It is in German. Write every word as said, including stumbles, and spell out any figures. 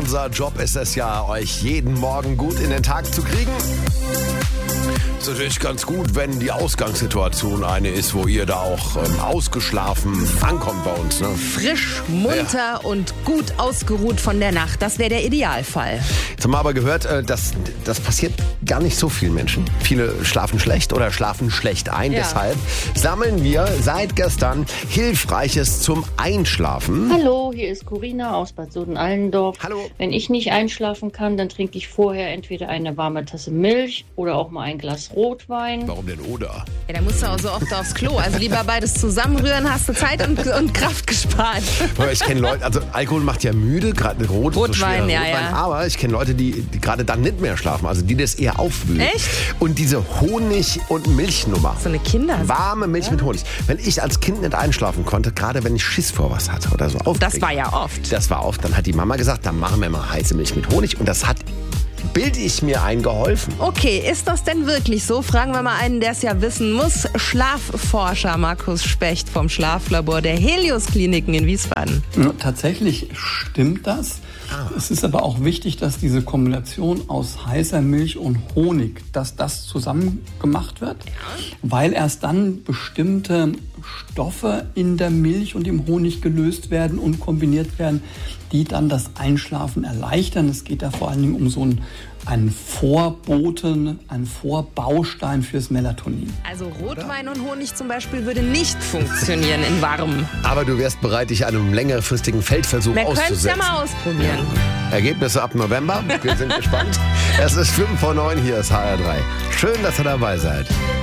unser Job ist es ja, euch jeden Morgen gut in den Tag zu kriegen. Ist natürlich ganz gut, wenn die Ausgangssituation eine ist, wo ihr da auch ähm, ausgeschlafen ankommt bei uns. Ne? Frisch, munter ja. und gut ausgeruht von der Nacht. Das wäre der Idealfall. Jetzt haben wir aber gehört, äh, dass das passiert gar nicht so vielen Menschen. Viele schlafen schlecht oder schlafen schlecht ein. Ja. Deshalb sammeln wir seit gestern Hilfreiches zum Einschlafen. Hallo, hier ist Corinna aus Bad Soden-Allendorf. Hallo. Wenn ich nicht einschlafen kann, dann trinke ich vorher entweder eine warme Tasse Milch oder auch mal ein Glas Rotwein. Warum denn oder? Ja, da musst du auch so oft aufs Klo. Also lieber beides zusammenrühren, hast du Zeit und, und Kraft gespart. Ich kenne Leute, also Alkohol macht ja müde, gerade Rot, Rotwein, so ja, Rotwein. ja. Aber ich kenne Leute, die, die gerade dann nicht mehr schlafen, also die das eher aufwühlen. Echt? Und diese Honig- und Milchnummer. So eine Kinder. Warme Milch ja. mit Honig. Wenn ich als Kind nicht einschlafen konnte, gerade wenn ich Schiss vor was hatte oder so. Das war ja oft. Das war oft. Dann hat die Mama gesagt, dann machen wir mal heiße Milch mit Honig. Und das hat, bilde ich mir ein, geholfen. Okay, ist das denn wirklich so? Fragen wir mal einen, der es ja wissen muss. Schlafforscher Markus Specht vom Schlaflabor der Helios Kliniken in Wiesbaden. Ja, tatsächlich stimmt das. Ah. Es ist aber auch wichtig, dass diese Kombination aus heißer Milch und Honig, dass das zusammen gemacht wird, ja. weil erst dann bestimmte Stoffe in der Milch und im Honig gelöst werden und kombiniert werden, die dann das Einschlafen erleichtern. Es geht da vor allen Dingen um so einen, einen Vorboten, einen Vorbaustein fürs Melatonin. Also Rotwein und Honig zum Beispiel würde nicht funktionieren in warm. Aber du wärst bereit, dich einem längerfristigen Feldversuch Wir auszusetzen. Wir können es ja mal ausprobieren. Ja. Ergebnisse ab November. Wir sind gespannt. Es ist fünf vor neun, hier ist H R drei. Schön, dass ihr dabei seid.